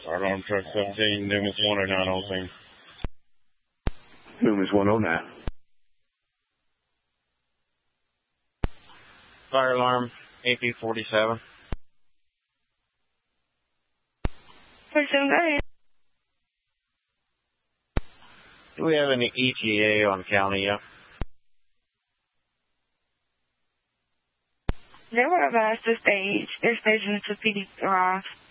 Alarm truck 17, Loomis 109 on scene. Loomis 109. Fire alarm, AP 47. 47, go ahead. Do we have any ETA on county yet? They were advised to stage. They're staging until PD arrives.